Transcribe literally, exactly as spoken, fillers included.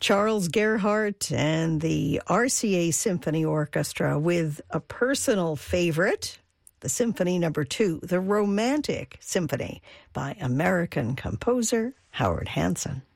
Charles Gerhardt and the R C A Symphony Orchestra with a personal favorite, the Symphony Number Two, the Romantic Symphony by American composer Howard Hanson.